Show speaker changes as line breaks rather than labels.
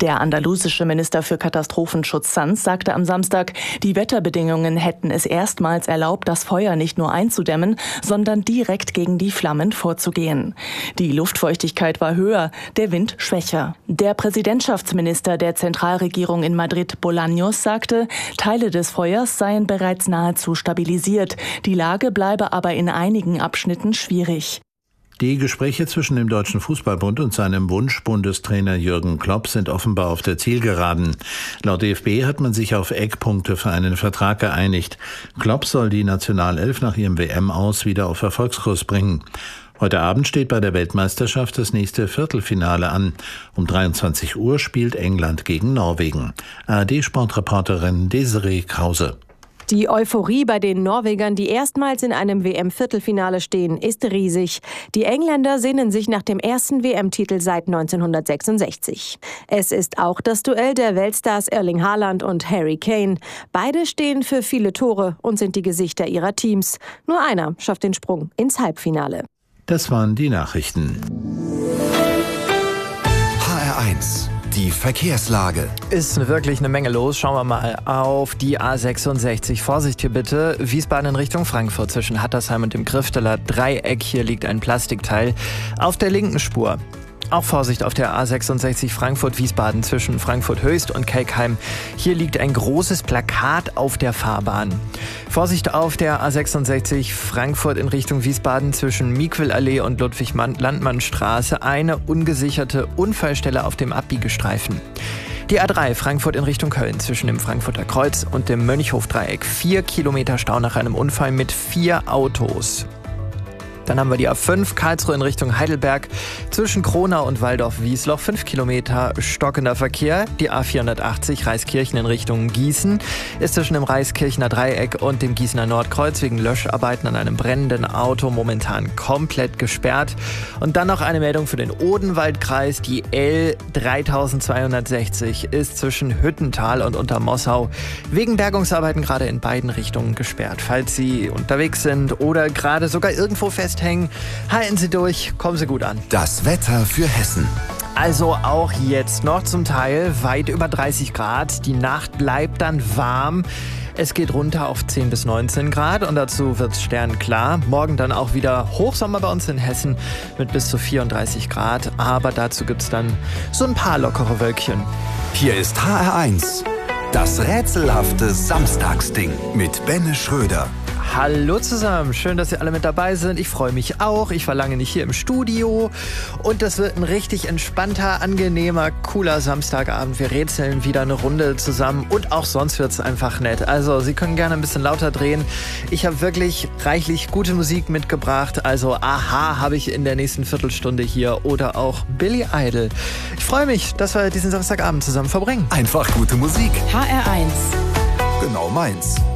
Der andalusische Minister für Katastrophenschutz Sanz sagte am Samstag, die Wetterbedingungen hätten es erstmals erlaubt, das Feuer nicht nur einzudämmen, sondern direkt gegen die Flammen vorzugehen. Die Luftfeuchtigkeit war höher, der Wind schwächer. Der Präsidentschaftsminister der Zentralregierung in Madrid, Bolaños, sagte, Teile des Feuers seien bereits nahezu stabilisiert. Die Lage bleibe aber in einigen Abschnitten schwierig.
Die Gespräche zwischen dem Deutschen Fußballbund und seinem Wunschbundestrainer Jürgen Klopp sind offenbar auf der Zielgeraden. Laut DFB hat man sich auf Eckpunkte für einen Vertrag geeinigt. Klopp soll die Nationalelf nach ihrem WM-Aus wieder auf Erfolgskurs bringen. Heute Abend steht bei der Weltmeisterschaft das nächste Viertelfinale an. Um 23 Uhr spielt England gegen Norwegen. ARD-Sportreporterin Desiree Krause.
Die Euphorie bei den Norwegern, die erstmals in einem WM-Viertelfinale stehen, ist riesig. Die Engländer sehnen sich nach dem ersten WM-Titel seit 1966. Es ist auch das Duell der Weltstars Erling Haaland und Harry Kane. Beide stehen für viele Tore und sind die Gesichter ihrer Teams. Nur einer schafft den Sprung ins Halbfinale.
Das waren die Nachrichten.
HR1. Die Verkehrslage.
Ist wirklich eine Menge los. Schauen wir mal auf die A66. Vorsicht hier bitte. Wiesbaden in Richtung Frankfurt zwischen Hattersheim und dem Grifteler Dreieck. Hier liegt ein Plastikteil auf der linken Spur. Auch Vorsicht auf der A66 Frankfurt-Wiesbaden zwischen Frankfurt-Höchst und Kelkheim. Hier liegt ein großes Plakat auf der Fahrbahn. Vorsicht auf der A66 Frankfurt in Richtung Wiesbaden zwischen Miquelallee und Ludwig-Landmann-Straße. Eine ungesicherte Unfallstelle auf dem Abbiegestreifen. Die A3 Frankfurt in Richtung Köln zwischen dem Frankfurter Kreuz und dem Mönchhof-Dreieck. 4 Kilometer Stau nach einem Unfall mit 4 Autos. Dann haben wir die A5 Karlsruhe in Richtung Heidelberg zwischen Kronau und Waldorf-Wiesloch. 5 Kilometer stockender Verkehr. Die A480 Reiskirchen in Richtung Gießen ist zwischen dem Reiskirchener Dreieck und dem Gießener Nordkreuz wegen Löscharbeiten an einem brennenden Auto momentan komplett gesperrt. Und dann noch eine Meldung für den Odenwaldkreis. Die L 3260 ist zwischen Hüttental und Untermossau wegen Bergungsarbeiten gerade in beiden Richtungen gesperrt. Falls Sie unterwegs sind oder gerade sogar irgendwo festhängen, halten Sie durch, kommen Sie gut an.
Das Wetter für Hessen.
Also auch jetzt noch zum Teil weit über 30 Grad. Die Nacht bleibt dann warm. Es geht runter auf 10 bis 19 Grad und dazu wird es sternklar. Morgen dann auch wieder Hochsommer bei uns in Hessen mit bis zu 34 Grad. Aber dazu gibt es dann so ein paar lockere Wölkchen.
Hier ist HR1. Das rätselhafte Samstagsding mit Benne Schröder.
Hallo zusammen, schön, dass ihr alle mit dabei sind. Ich freue mich auch. Ich war lange nicht hier im Studio und das wird ein richtig entspannter, angenehmer, cooler Samstagabend. Wir rätseln wieder eine Runde zusammen und auch sonst wird es einfach nett. Also Sie können gerne ein bisschen lauter drehen. Ich habe wirklich reichlich gute Musik mitgebracht. Also Aha habe ich in der nächsten Viertelstunde hier oder auch Billy Idol. Ich freue mich, dass wir diesen Samstagabend zusammen verbringen.
Einfach gute Musik.
HR1.
Genau meins.